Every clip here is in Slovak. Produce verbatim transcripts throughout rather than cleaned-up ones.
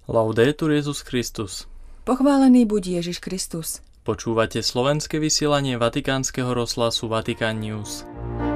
Laudetur Jesus Christus. Pochválený buď Ježiš Kristus. Počúvate slovenské vysielanie Vatikánskeho rozhlasu Vatican News.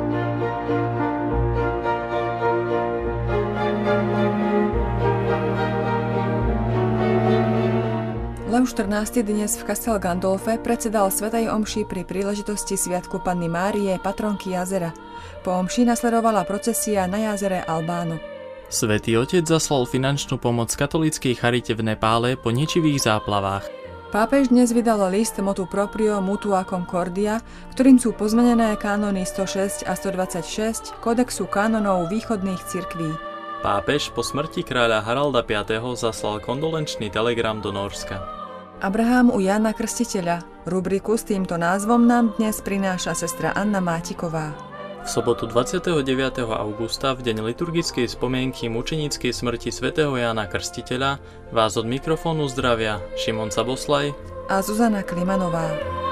Leo štrnásty dnes v Castel Gandolfe predsedal svätej omši pri príležitosti Sviatku Panny Márie, patronky jazera. Po omši nasledovala procesia na jazere Albano. Svätý Otec zaslal finančnú pomoc katolíckej charite v Nepále po ničivých záplavách. Pápež dnes vydal list motu proprio mutua concordia, ktorým sú pozmenené kánony stošesť a stodvadsaťšesť Kódexu kánonov východných cirkví. Pápež po smrti kráľa Haralda piateho zaslal kondolenčný telegram do Nórska. Abraham u Jána Krstiteľa. Rubriku s týmto názvom nám dnes prináša sestra Anna Mátiková. V sobotu dvadsiateho deviateho augusta, v deň liturgickej spomienky mučeníckej smrti svätého Jána Krstiteľa, vás od mikrofónu zdravia Šimon Saboslaj a Zuzana Klimanová.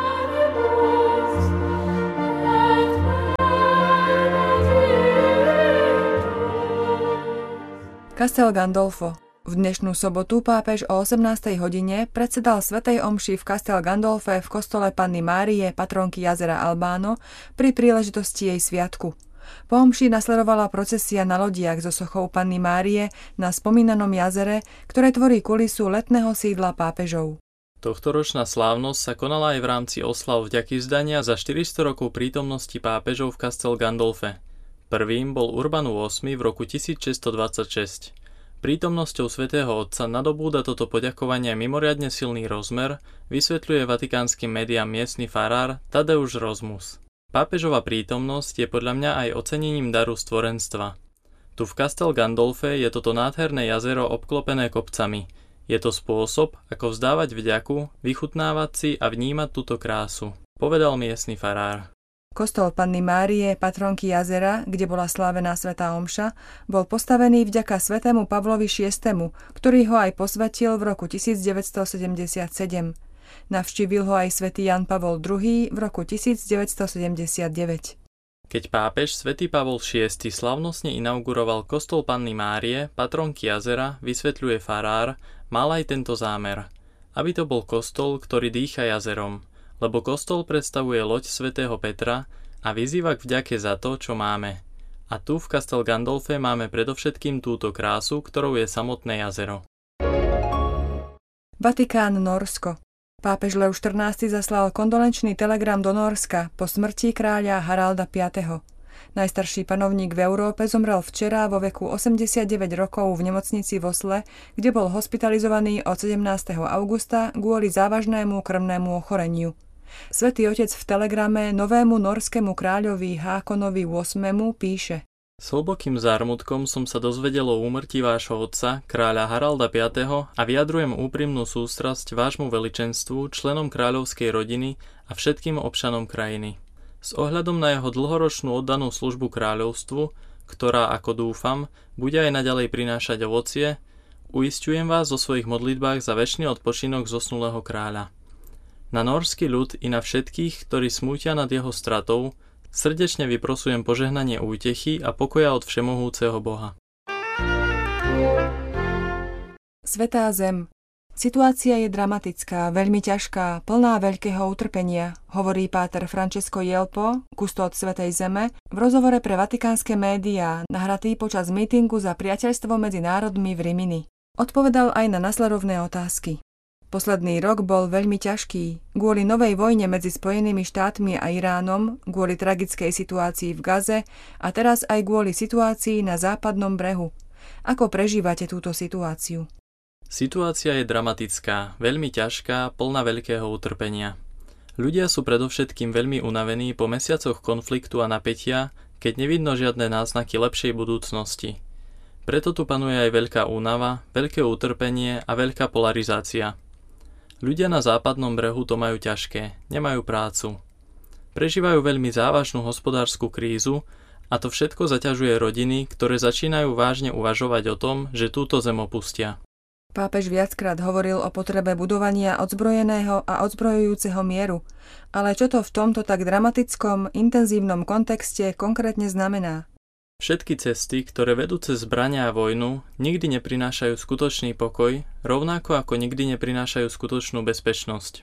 Castel Gandolfo. V dnešnú sobotu pápež o osemnástej hodine predsedal svätej omši v Castel Gandolfe v kostole Panny Márie, patronky jazera Albano, pri príležitosti jej sviatku. Po omši nasledovala procesia na lodiach so sochou Panny Márie na spomínanom jazere, ktoré tvorí kulisu letného sídla pápežov. Tohtoročná slávnosť sa konala aj v rámci oslav vďakyvzdania za štyristo rokov prítomnosti pápežov v Castel Gandolfe. Prvým bol Urban ôsmy v roku tisícšesťstodvadsaťšesť. Prítomnosťou svätého Otca nadobúda toto poďakovanie mimoriadne silný rozmer, vysvetľuje vatikánskym médiám miestny farár Tadeusz Rozmus. Pápežova prítomnosť je podľa mňa aj ocenením daru stvorenstva. Tu v Castel Gandolfe je toto nádherné jazero obklopené kopcami. Je to spôsob, ako vzdávať vďaku, vychutnávať si a vnímať túto krásu, povedal miestny farár. Kostol Panny Márie, patronky jazera, kde bola slávená svätá omša, bol postavený vďaka svätému Pavlovi šiestemu, ktorý ho aj posvätil v roku tisícdeväťstosedemdesiatsedem. Navštívil ho aj svätý Ján Pavol druhý v roku tisícdeväťstosedemdesiatdeväť. Keď pápež svätý Pavol šiesty slavnostne inauguroval kostol Panny Márie, patronky jazera, vysvetľuje farár, mal aj tento zámer, aby to bol kostol, ktorý dýcha jazerom, lebo kostol predstavuje loď svätého Petra a vyzýva k vďake za to, čo máme. A tu v Castel Gandolfe máme predovšetkým túto krásu, ktorou je samotné jazero. Vatikán, Nórsko. Pápež Leo štrnásty zaslal kondolenčný telegram do Nórska po smrti kráľa Haralda piateho. Najstarší panovník v Európe zomrel včera vo veku osemdesiatdeväť rokov v nemocnici v Osle, kde bol hospitalizovaný od sedemnásteho augusta kvôli závažnému krvnému ochoreniu. Svätý Otec v telegrame novému norskému kráľovi Hákonovi ôsmemu píše: S hlbokým zármutkom som sa dozvedel o úmrtí vášho otca, kráľa Haralda piateho a vyjadrujem úprimnú sústrasť vášmu veličenstvu, členom kráľovskej rodiny a všetkým občanom krajiny. S ohľadom na jeho dlhoročnú oddanú službu kráľovstvu, ktorá, ako dúfam, bude aj naďalej prinášať ovocie, uisťujem vás o svojich modlitbách za večný odpočinok zosnulého kráľa. Na nórsky ľud i na všetkých, ktorí smútia nad jeho stratou, srdečne vyprosujem požehnanie útechy a pokoja od všemohúceho Boha. Svätá zem. Situácia je dramatická, veľmi ťažká, plná veľkého utrpenia, hovorí páter Francesco Jelpo, kustód Svätej zeme, v rozhovore pre vatikánske médiá, nahratý počas mítingu za priateľstvo medzi národmi v Rimini. Odpovedal aj na nasledovné otázky. Posledný rok bol veľmi ťažký, kvôli novej vojne medzi Spojenými štátmi a Iránom, kvôli tragickej situácii v Gaze a teraz aj kvôli situácii na západnom brehu. Ako prežívate túto situáciu? Situácia je dramatická, veľmi ťažká, plná veľkého utrpenia. Ľudia sú predovšetkým veľmi unavení po mesiacoch konfliktu a napätia, keď nevidno žiadne náznaky lepšej budúcnosti. Preto tu panuje aj veľká únava, veľké utrpenie a veľká polarizácia. Ľudia na západnom brehu to majú ťažké, nemajú prácu. Prežívajú veľmi závažnú hospodársku krízu a to všetko zaťažuje rodiny, ktoré začínajú vážne uvažovať o tom, že túto zem opustia. Pápež viackrát hovoril o potrebe budovania odzbrojeného a odzbrojujúceho mieru, ale čo to v tomto tak dramatickom, intenzívnom kontexte konkrétne znamená? Všetky cesty, ktoré vedú cez zbrania a vojnu, nikdy neprinášajú skutočný pokoj, rovnako ako nikdy neprinášajú skutočnú bezpečnosť.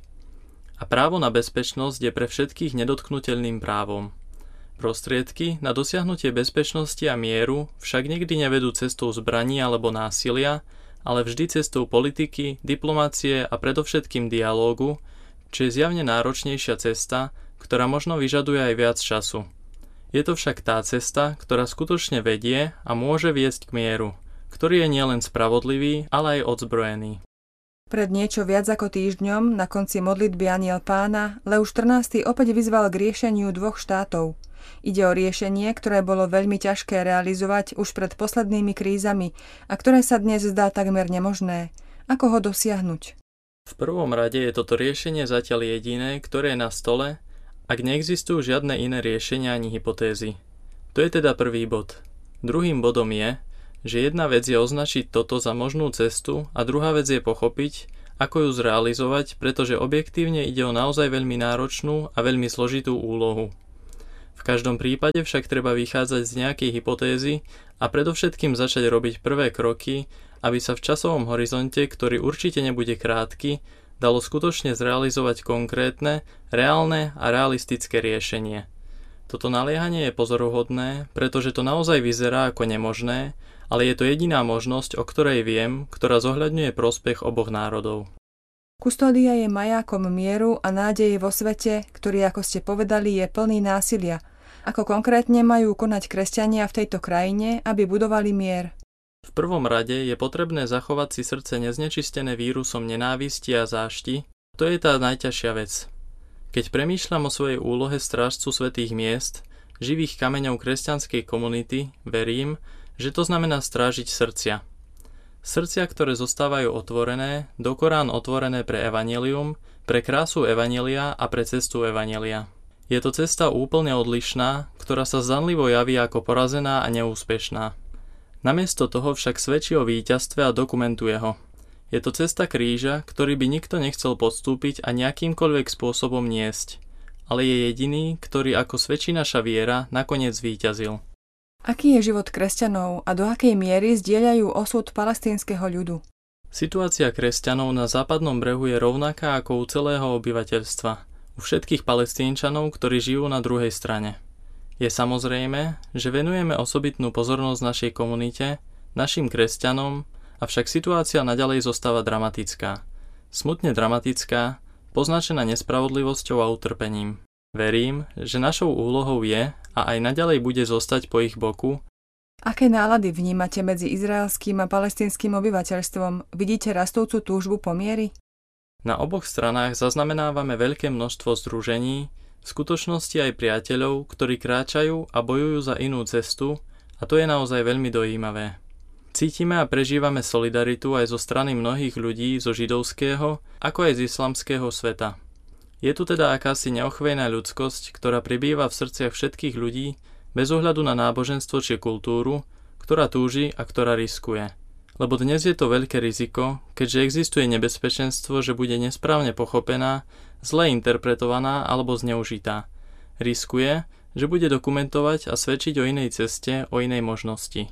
A právo na bezpečnosť je pre všetkých nedotknuteľným právom. Prostriedky na dosiahnutie bezpečnosti a mieru však nikdy nevedú cestou zbraní alebo násilia, ale vždy cestou politiky, diplomácie a predovšetkým dialógu, čo je zjavne náročnejšia cesta, ktorá možno vyžaduje aj viac času. Je to však tá cesta, ktorá skutočne vedie a môže viesť k mieru, ktorý je nielen spravodlivý, ale aj odzbrojený. Pred niečo viac ako týždňom na konci modlitby Anjel Pána Leus štrnásty opäť vyzval k riešeniu dvoch štátov. Ide o riešenie, ktoré bolo veľmi ťažké realizovať už pred poslednými krízami a ktoré sa dnes zdá takmer nemožné. Ako ho dosiahnuť? V prvom rade je toto riešenie zatiaľ jediné, ktoré je na stole, ak neexistujú žiadne iné riešenia ani hypotézy. To je teda prvý bod. Druhým bodom je, že jedna vec je označiť toto za možnú cestu a druhá vec je pochopiť, ako ju zrealizovať, pretože objektívne ide o naozaj veľmi náročnú a veľmi zložitú úlohu. V každom prípade však treba vychádzať z nejakej hypotézy a predovšetkým začať robiť prvé kroky, aby sa v časovom horizonte, ktorý určite nebude krátky, dalo skutočne zrealizovať konkrétne, reálne a realistické riešenie. Toto naliehanie je pozoruhodné, pretože to naozaj vyzerá ako nemožné, ale je to jediná možnosť, o ktorej viem, ktorá zohľadňuje prospech oboch národov. Kustódia je majákom mieru a nádeje vo svete, ktorý, ako ste povedali, je plný násilia. Ako konkrétne majú konať kresťania v tejto krajine, aby budovali mier? V prvom rade je potrebné zachovať si srdce neznečistené vírusom nenávisti a zášti. To je tá najťažšia vec. Keď premýšľam o svojej úlohe strážcu svätých miest, živých kameňov kresťanskej komunity, verím, že to znamená strážiť srdcia. Srdcia, ktoré zostávajú otvorené, do Korán otvorené pre evanjelium, pre krásu evanjelia a pre cestu evanjelia. Je to cesta úplne odlišná, ktorá sa zdanlivo javí ako porazená a neúspešná. Namiesto toho však svedčí o víťazstve a dokumentuje ho. Je to cesta kríža, ktorý by nikto nechcel podstúpiť a nejakýmkoľvek spôsobom niesť, ale je jediný, ktorý ako svedčí naša viera nakoniec víťazil. Aký je život kresťanov a do akej miery zdieľajú osud palestínskeho ľudu? Situácia kresťanov na západnom brehu je rovnaká ako u celého obyvateľstva, u všetkých Palestínčanov, ktorí žijú na druhej strane. Je samozrejme, že venujeme osobitnú pozornosť našej komunite, našim kresťanom, avšak situácia naďalej zostáva dramatická. Smutne dramatická, poznačená nespravodlivosťou a utrpením. Verím, že našou úlohou je a aj naďalej bude zostať po ich boku. Aké nálady vnímate medzi izraelským a palestínskym obyvateľstvom? Vidíte rastúcu túžbu po mieri? Na oboch stranách zaznamenávame veľké množstvo združení, v skutočnosti aj priateľov, ktorí kráčajú a bojujú za inú cestu, a to je naozaj veľmi dojímavé. Cítime a prežívame solidaritu aj zo strany mnohých ľudí zo židovského, ako aj z islamského sveta. Je tu teda akási neochvejná ľudskosť, ktorá prebýva v srdciach všetkých ľudí, bez ohľadu na náboženstvo či kultúru, ktorá túži a ktorá riskuje. Lebo dnes je to veľké riziko, keďže existuje nebezpečenstvo, že bude nesprávne pochopená, zle interpretovaná alebo zneužitá. Riskuje, že bude dokumentovať a svedčiť o inej ceste, o inej možnosti.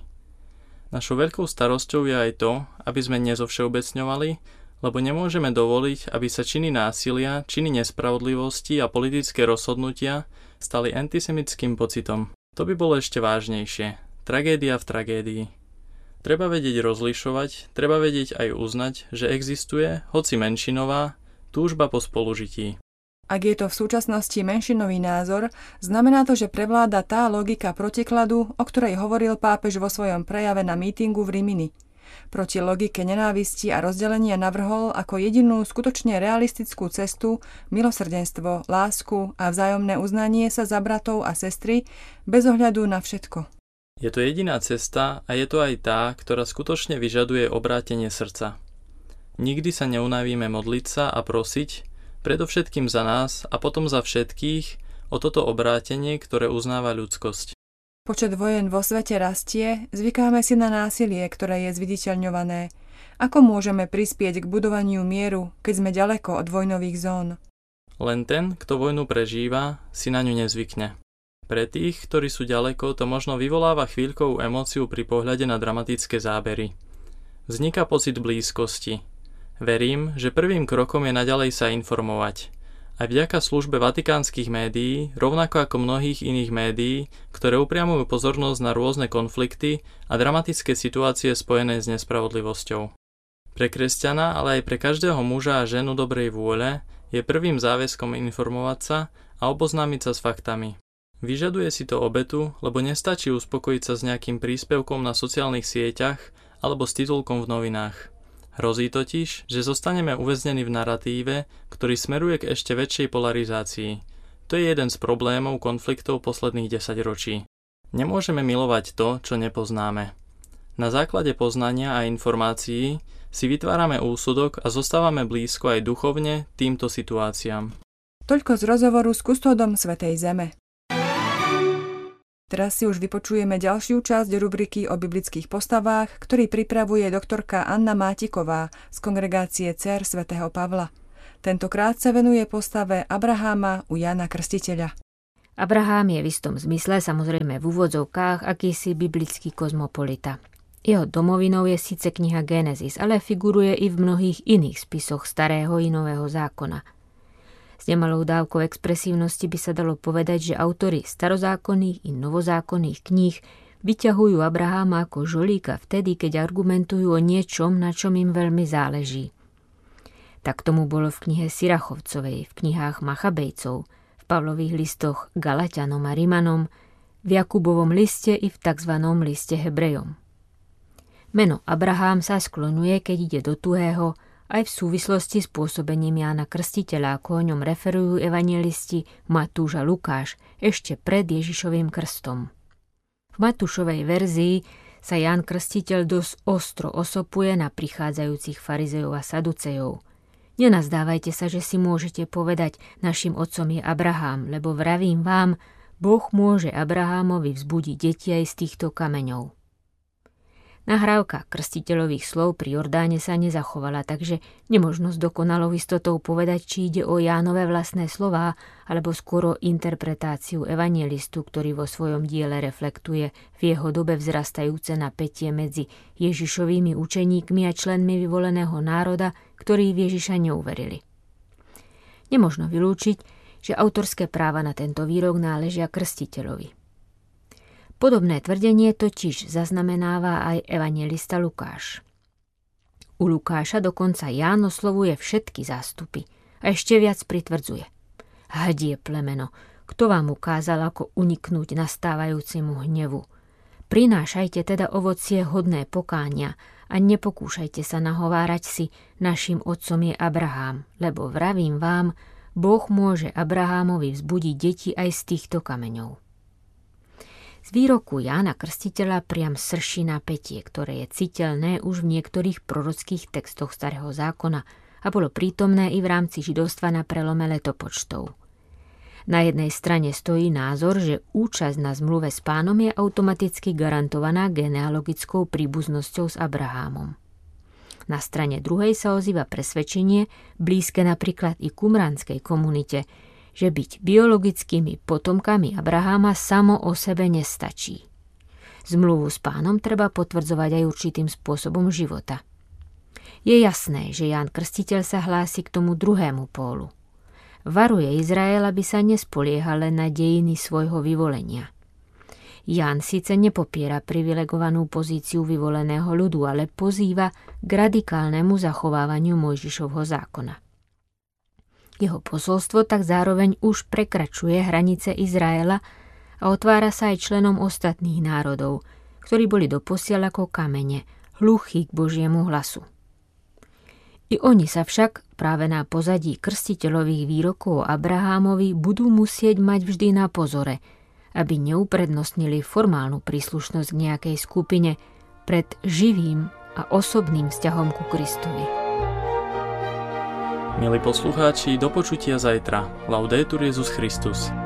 Našou veľkou starosťou je aj to, aby sme nezovšeobecňovali, lebo nemôžeme dovoliť, aby sa činy násilia, činy nespravodlivosti a politické rozhodnutia stali antisemickým pocitom. To by bolo ešte vážnejšie. Tragédia v tragédii. Treba vedieť rozlišovať, treba vedieť aj uznať, že existuje, hoci menšinová, túžba po spolužití. Ak je to v súčasnosti menšinový názor, znamená to, že prevláda tá logika protikladu, o ktorej hovoril pápež vo svojom prejave na mítingu v Rimini. Proti logike nenávisti a rozdelenia navrhol ako jedinú skutočne realistickú cestu milosrdenstvo, lásku a vzájomné uznanie sa za bratov a sestry bez ohľadu na všetko. Je to jediná cesta a je to aj tá, ktorá skutočne vyžaduje obrátenie srdca. Nikdy sa neunavíme modliť sa a prosiť, predovšetkým za nás a potom za všetkých, o toto obrátenie, ktoré uznáva ľudskosť. Počet vojen vo svete rastie, zvykáme si na násilie, ktoré je zviditeľňované. Ako môžeme prispieť k budovaniu mieru, keď sme ďaleko od vojnových zón? Len ten, kto vojnu prežíva, si na ňu nezvykne. Pre tých, ktorí sú ďaleko, to možno vyvoláva chvíľkovú emóciu pri pohľade na dramatické zábery. Vzniká pocit blízkosti. Verím, že prvým krokom je naďalej sa informovať. Aj vďaka službe vatikánskych médií, rovnako ako mnohých iných médií, ktoré upriamujú pozornosť na rôzne konflikty a dramatické situácie spojené s nespravodlivosťou. Pre kresťana, ale aj pre každého muža a ženu dobrej vôle je prvým záväzkom informovať sa a oboznámiť sa s faktami. Vyžaduje si to obetu, lebo nestačí uspokojiť sa s nejakým príspevkom na sociálnych sieťach alebo s titulkom v novinách. Hrozí totiž, že zostaneme uväznení v naratíve, ktorý smeruje k ešte väčšej polarizácii. To je jeden z problémov konfliktov posledných desaťročí. Nemôžeme milovať to, čo nepoznáme. Na základe poznania a informácií si vytvárame úsudok a zostávame blízko aj duchovne týmto situáciám. Toľko z rozhovoru s kustódom Svätej Zeme. Teraz si už vypočujeme ďalšiu časť rubriky o biblických postavách, ktorý pripravuje doktorka Anna Mátiková z kongregácie Dcér svätého Pavla. Tentokrát sa venuje postave Abraháma u Jána Krstiteľa. Abrahám je v istom zmysle, samozrejme v úvodzovkách, akýsi biblický kozmopolita. Jeho domovinou je síce kniha Genesis, ale figuruje i v mnohých iných spisoch Starého i Nového zákona. S nemalou dávkou expresívnosti by sa dalo povedať, že autori starozákonných i novozákonných kníh vyťahujú Abraháma ako žolíka vtedy, keď argumentujú o niečom, na čom im veľmi záleží. Tak tomu bolo v knihe Sirachovcovej, v knihách Machabejcov, v Pavlových listoch Galatianom a Rimanom, v Jakubovom liste i v tzv. Liste Hebrejom. Meno Abrahám sa skloňuje, keď ide do tuhého, aj v súvislosti s pôsobením Jána Krstiteľa, ako o ňom referujú evanjelisti Matúš a Lukáš ešte pred Ježišovým krstom. V Matúšovej verzii sa Ján Krstiteľ dosť ostro osopuje na prichádzajúcich farizejov a saducejov. Nenazdávajte sa, že si môžete povedať, našim otcom je Abrahám, lebo vravím vám, Boh môže Abrahámovi vzbudiť deti aj z týchto kameňov. Nahrávka krstiteľových slov pri Jordáne sa nezachovala, takže nemožno s dokonalou istotou povedať, či ide o Jánove vlastné slová, alebo skôr o interpretáciu evanjelistu, ktorý vo svojom diele reflektuje v jeho dobe vzrastajúce napätie medzi Ježišovými učeníkmi a členmi vyvoleného národa, ktorí v Ježiša neuverili. Nemožno vylúčiť, že autorské práva na tento výrok náležia krstiteľovi. Podobné tvrdenie totiž zaznamenáva aj evanjelista Lukáš. U Lukáša dokonca Ján oslovuje všetky zástupy a ešte viac pritvrdzuje. Hadie plemeno, kto vám ukázal, ako uniknúť nastávajúcemu hnevu? Prinášajte teda ovocie hodné pokánia a nepokúšajte sa nahovárať si, našim otcom je Abrahám, lebo vravím vám, Boh môže Abrahámovi vzbudiť deti aj z týchto kameňov. Z výroku Jána Krstiteľa priam srší napätie, ktoré je citeľné už v niektorých prorockých textoch Starého zákona a bolo prítomné i v rámci židovstva na prelome letopočtov. Na jednej strane stojí názor, že účasť na zmluve s Pánom je automaticky garantovaná genealogickou príbuznosťou s Abrahámom. Na strane druhej sa ozýva presvedčenie, blízke napríklad i kumránskej komunite, že byť biologickými potomkami Abraháma samo o sebe nestačí. Zmluvu s Pánom treba potvrdzovať aj určitým spôsobom života. Je jasné, že Ján Krstiteľ sa hlási k tomu druhému pólu. Varuje Izrael, aby sa nespoliehal len na dejiny svojho vyvolenia. Ján síce nepopiera privilegovanú pozíciu vyvoleného ľudu, ale pozýva k radikálnemu zachovávaniu Mojžišovho zákona. Jeho posolstvo tak zároveň už prekračuje hranice Izraela a otvára sa aj členom ostatných národov, ktorí boli doposiaľ ako kamene, hluchí k Božiemu hlasu. I oni sa však práve na pozadí krstiteľových výrokov o Abrahámovi budú musieť mať vždy na pozore, aby neuprednostnili formálnu príslušnosť k nejakej skupine pred živým a osobným vzťahom ku Kristovi. Milí poslucháči, do počutia zajtra. Laudetur Jesus Christus.